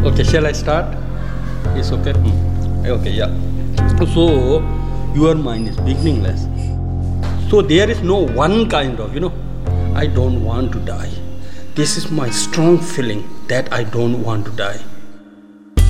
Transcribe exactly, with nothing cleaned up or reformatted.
Okay, shall I start? It's okay? Hmm. Okay, yeah. So, your mind is beginningless. So, there is no one kind of, you know, I don't want to die. This is my strong feeling that I don't want to die.